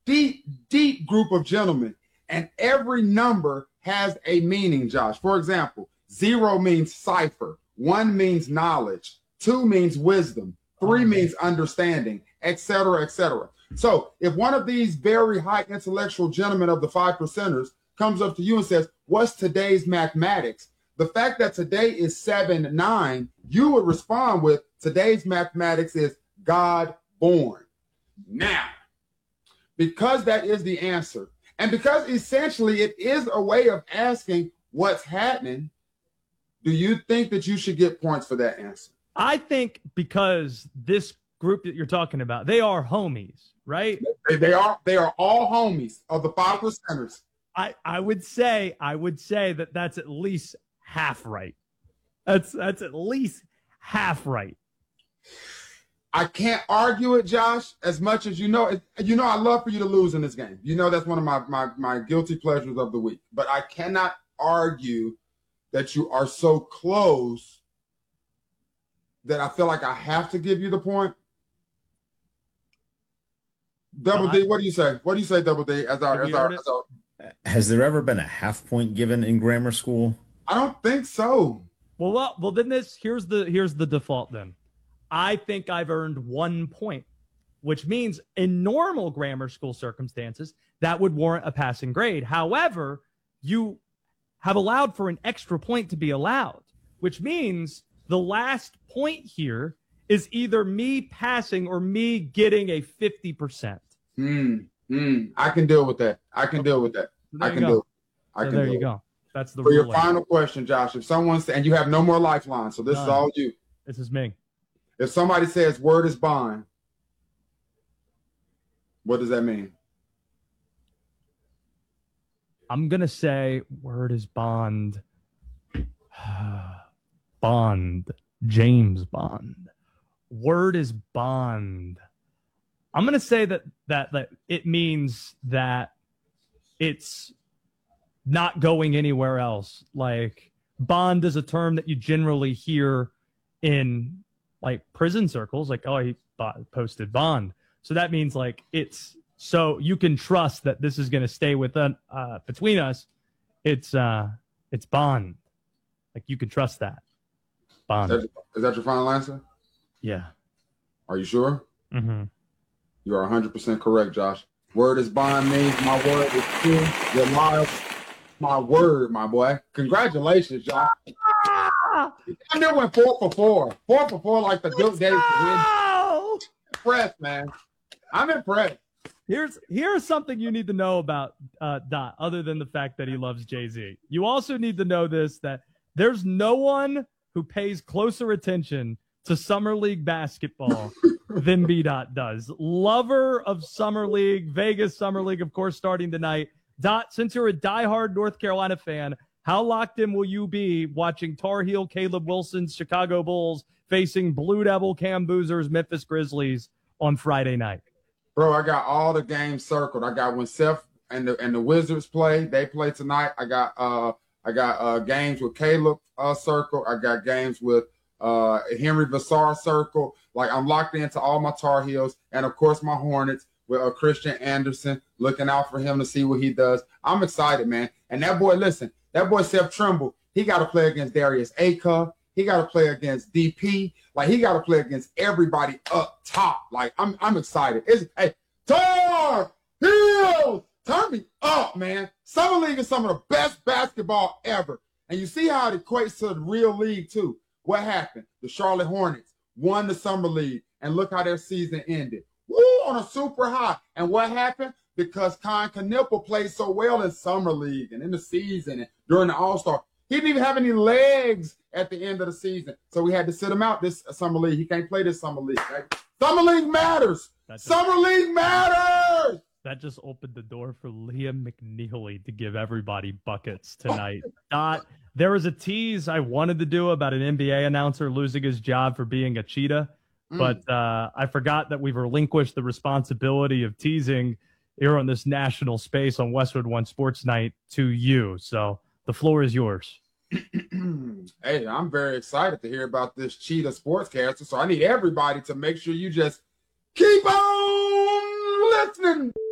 deep, deep group of gentlemen, and every number has a meaning, Josh. For example, 0 means cipher, 1 means knowledge, 2 means wisdom, 3 means understanding, etc., etc. So if one of these very high intellectual gentlemen of the 5 percenters comes up to you and says, what's today's mathematics? The fact that today is 7-9, you would respond with, today's mathematics is God born. Now, because that is the answer, and because essentially it is a way of asking what's happening, do you think that you should get points for that answer? I think because this group that you're talking about, they are homies, right? They are all homies of the 5 percenters. I would say that that's at least half right. That's at least half right. I can't argue it, Josh, as much as you know. You know, I love for you to lose in this game. You know, that's one of my guilty pleasures of the week. But I cannot argue that you are so close that I feel like I have to give you the point. Double D, what do you say? What do you say, Double D? Has there ever been a half point given in grammar school? I don't think so. Well, then here's the default then. I think I've earned 1 point, which means in normal grammar school circumstances, that would warrant a passing grade. However, you have allowed for an extra point to be allowed, which means the last point here is either me passing or me getting a 50%. I can deal with that. I can deal with that. There you go. That's the for ruling. Your final question, Josh. If someone's, and you have no more lifelines, so this is all you. This is me. If somebody says word is bond, what does that mean? I'm going to say word is Bond. Bond. James Bond. Word is Bond. I'm going to say that it means that it's not going anywhere else. Like, bond is a term that you generally hear in like prison circles, like, oh, he posted bond. So that means like it's so you can trust that this is going to stay within between us. It's bond. Like, you can trust that. Bond. Is that your final answer? Yeah. Are you sure? Mm-hmm. You are 100% correct, Josh. Word is bond means my word is true. Your life, my word, my boy. Congratulations, Josh. I never went 4 for 4. 4 for 4 like the good days to win. Impressed, man. I'm impressed. Here's something you need to know about Dot, other than the fact that he loves Jay-Z. You also need to know this, that there's no one who pays closer attention to Summer League basketball than B-Dot does. Lover of Summer League, Vegas Summer League, of course, starting tonight. Dot, since you're a diehard North Carolina fan, how locked in will you be watching Tar Heel Caleb Wilson's Chicago Bulls facing Blue Devil Cam Boozer's Memphis Grizzlies on Friday night? Bro, I got all the games circled. I got when Seth and the Wizards play. They play tonight. I got games with Caleb circled. I got games with Henry Vassar circled. Like, I'm locked into all my Tar Heels and of course my Hornets with Christian Anderson, looking out for him to see what he does. I'm excited, man. And that boy, listen, that boy Seth Trimble, he got to play against Darius Acuff. He got to play against DP. Like, he got to play against everybody up top. Like, I'm excited. Hey, Tar Heels, turn me up, man. Summer League is some of the best basketball ever. And you see how it equates to the real league, too. What happened? The Charlotte Hornets won the Summer League, and look how their season ended. Woo, on a super high. And what happened? Because Con Knipple played so well in Summer League and in the season and during the All-Star. He didn't even have any legs at the end of the season. So we had to sit him out this Summer League. He can't play this Summer League. Right? Summer League matters. Summer League matters. That just opened the door for Liam McNeely to give everybody buckets tonight. There was a tease I wanted to do about an NBA announcer losing his job for being a cheetah, but I forgot that we've relinquished the responsibility of teasing here on this national space on Westwood One Sports Night to you. So the floor is yours. Hey, I'm very excited to hear about this cheetah sportscaster. So I need everybody to make sure you just keep on listening.